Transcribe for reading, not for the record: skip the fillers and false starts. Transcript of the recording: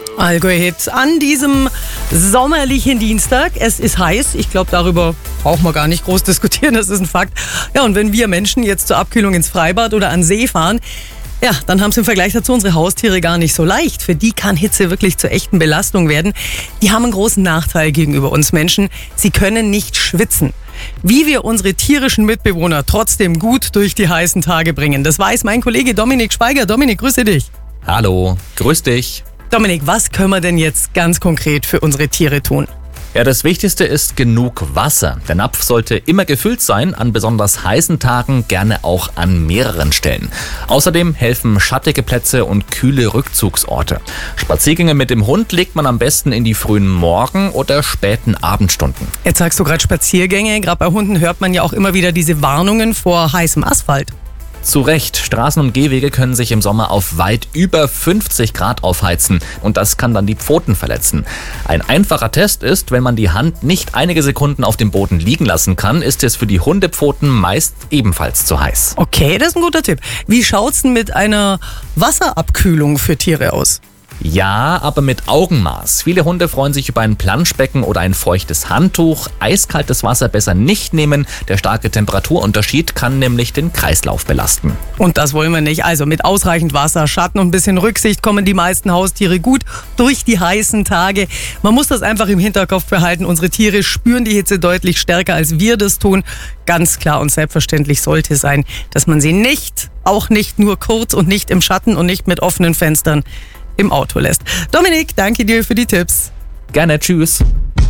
Allgäu-Hit an diesem sommerlichen Dienstag. Es ist heiß. Ich glaube, darüber brauchen wir gar nicht groß diskutieren. Das ist ein Fakt. Ja, und wenn wir Menschen jetzt zur Abkühlung ins Freibad oder an See fahren, ja, dann haben es im Vergleich dazu unsere Haustiere gar nicht so leicht. Für die kann Hitze wirklich zur echten Belastung werden. Die haben einen großen Nachteil gegenüber uns Menschen. Sie können nicht schwitzen. Wie wir unsere tierischen Mitbewohner trotzdem gut durch die heißen Tage bringen, das weiß mein Kollege Dominik Schweiger. Dominik, grüße dich. Hallo, grüß dich. Dominik, was können wir denn jetzt ganz konkret für unsere Tiere tun? Ja, das Wichtigste ist genug Wasser. Der Napf sollte immer gefüllt sein, an besonders heißen Tagen gerne auch an mehreren Stellen. Außerdem helfen schattige Plätze und kühle Rückzugsorte. Spaziergänge mit dem Hund legt man am besten in die frühen Morgen- oder späten Abendstunden. Jetzt sagst du gerade Spaziergänge. Gerade bei Hunden hört man ja auch immer wieder diese Warnungen vor heißem Asphalt. Zu Recht, Straßen und Gehwege können sich im Sommer auf weit über 50 Grad aufheizen und das kann dann die Pfoten verletzen. Ein einfacher Test ist, wenn man die Hand nicht einige Sekunden auf dem Boden liegen lassen kann, ist es für die Hundepfoten meist ebenfalls zu heiß. Okay, das ist ein guter Tipp. Wie schaut's denn mit einer Wasserabkühlung für Tiere aus? Ja, aber mit Augenmaß. Viele Hunde freuen sich über ein Planschbecken oder ein feuchtes Handtuch. Eiskaltes Wasser besser nicht nehmen. Der starke Temperaturunterschied kann nämlich den Kreislauf belasten. Und das wollen wir nicht. Also mit ausreichend Wasser, Schatten und ein bisschen Rücksicht kommen die meisten Haustiere gut durch die heißen Tage. Man muss das einfach im Hinterkopf behalten. Unsere Tiere spüren die Hitze deutlich stärker, als wir das tun. Ganz klar und selbstverständlich sollte sein, dass man sie nicht, auch nicht nur kurz und nicht im Schatten und nicht mit offenen Fenstern im Auto lässt. Dominik, danke dir für die Tipps. Gerne, tschüss.